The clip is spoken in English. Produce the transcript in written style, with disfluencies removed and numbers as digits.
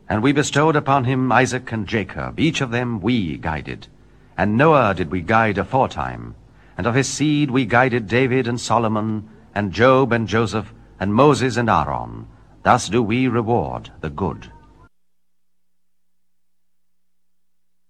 And we bestowed upon him Isaac and Jacob, each of them we guided. And Noah did we guide aforetime, and of his seed we guided David and Solomon, and Job and Joseph, and Moses and Aaron. Thus do we reward the good.